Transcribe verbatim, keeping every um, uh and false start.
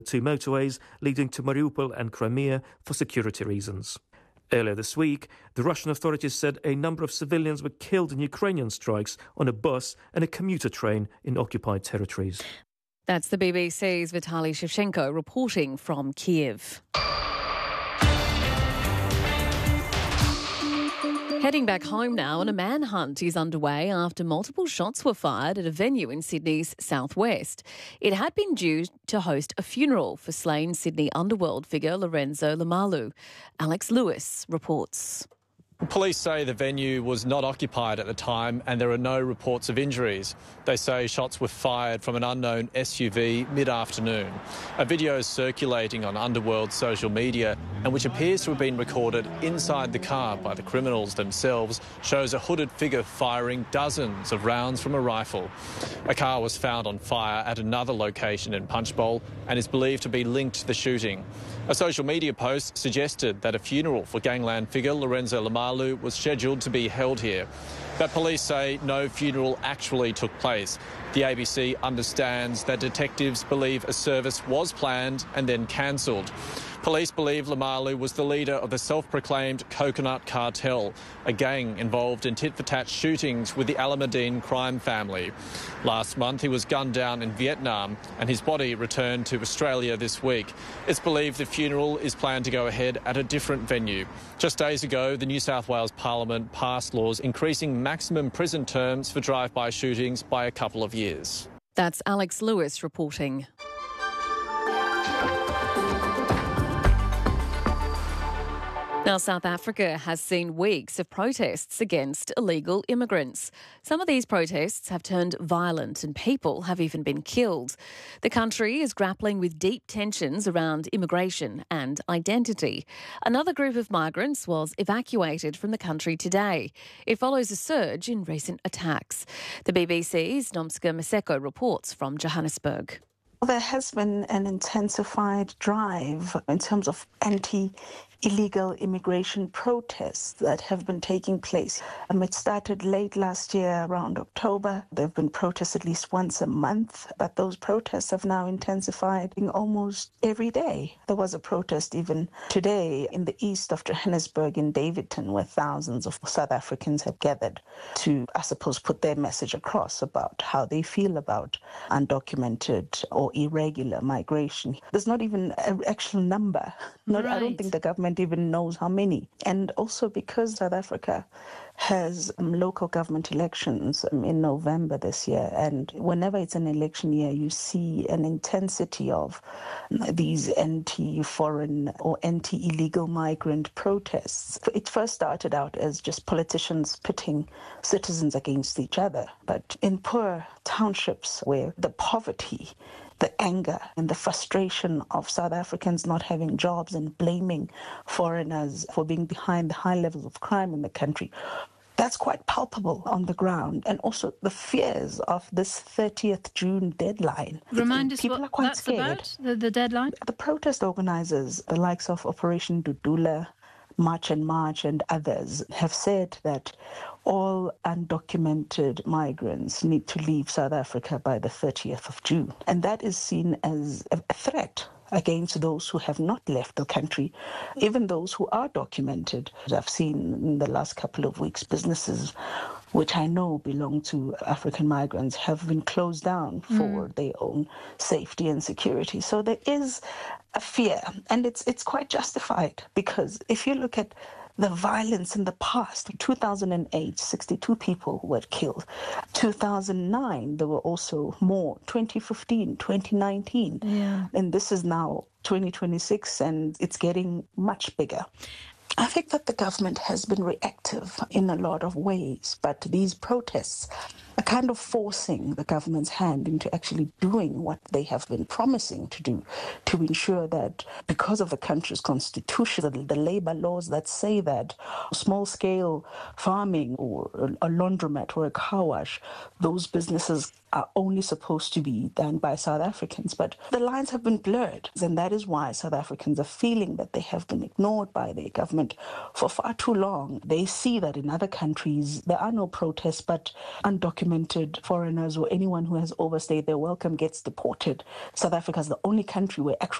two motorways leading to Mariupol and Crimea for security reasons. Earlier this week, the Russian authorities said a number of civilians were killed in Ukrainian strikes on a bus and a commuter train in occupied territories. That's the B B C's Vitaly Shevchenko reporting from Kiev. Heading back home now, and a manhunt is underway after multiple shots were fired at a venue in Sydney's southwest. It had been due to host a funeral for slain Sydney underworld figure Lorenzo Lamalu. Alex Lewis reports. Police say the venue was not occupied at the time and there are no reports of injuries. They say shots were fired from an unknown S U V mid-afternoon. A video is circulating on Underworld social media and which appears to have been recorded inside the car by the criminals themselves shows a hooded figure firing dozens of rounds from a rifle. A car was found on fire at another location in Punchbowl and is believed to be linked to the shooting. A social media post suggested that a funeral for gangland figure Lorenzo Lamalu was scheduled to be held here. But police say no funeral actually took place. The A B C understands that detectives believe a service was planned and then cancelled. Police believe Lamalu was the leader of the self-proclaimed Coconut Cartel, a gang involved in tit-for-tat shootings with the Alameddine crime family. Last month he was gunned down in Vietnam and his body returned to Australia this week. It's believed the funeral is planned to go ahead at a different venue. Just days ago, the New South Wales Parliament passed laws increasing maximum prison terms for drive-by shootings by a couple of years. That's Alex Lewis reporting. Now, South Africa has seen weeks of protests against illegal immigrants. Some of these protests have turned violent and people have even been killed. The country is grappling with deep tensions around immigration and identity. Another group of migrants was evacuated from the country today. It follows a surge in recent attacks. The B B C's Nomska Maseko reports from Johannesburg. There has been an intensified drive in terms of anti illegal immigration protests that have been taking place. Um, it started late last year, around October. There have been protests at least once a month, but those protests have now intensified in almost every day. There was a protest even today in the east of Johannesburg in Davidton, where thousands of South Africans have gathered to, I suppose, put their message across about how they feel about undocumented or irregular migration. There's not even an actual number. Not, right. I don't think the government even knows how many. And also because South Africa has um, local government elections um, in November this year, and whenever it's an election year, you see an intensity of these anti-foreign or anti-illegal migrant protests. It first started out as just politicians pitting citizens against each other, but in poor townships where the poverty, the anger and the frustration of South Africans not having jobs and blaming foreigners for being behind the high levels of crime in the country, that's quite palpable on the ground. And also the fears of this thirtieth of June deadline. Remind us People what are quite that's scared. about, the, the deadline? The protest organizers, the likes of Operation Dudula, March and March and others, have said that all undocumented migrants need to leave South Africa by the thirtieth of June. And that is seen as a threat against those who have not left the country, even those who are documented. I've seen in the last couple of weeks businesses which I know belong to African migrants have been closed down for mm. their own safety and security. So there is a fear, and it's it's quite justified, because if you look at the violence in the past, two thousand eight, sixty-two people were killed. two thousand nine, there were also more. twenty fifteen, twenty nineteen. Yeah. And this is now twenty twenty-six, and it's getting much bigger. I think that the government has been reactive in a lot of ways, but these protests are kind of forcing the government's hand into actually doing what they have been promising to do, to ensure that because of the country's constitution, the, the labor laws that say that small-scale farming or a laundromat or a car wash, those businesses are only supposed to be done by South Africans. But the lines have been blurred, and that is why South Africans are feeling that they have been ignored by their government for far too long. They see that in other countries there are no protests, but undocumented undocumented foreigners or anyone who has overstayed their welcome gets deported. South Africa is the only country where actual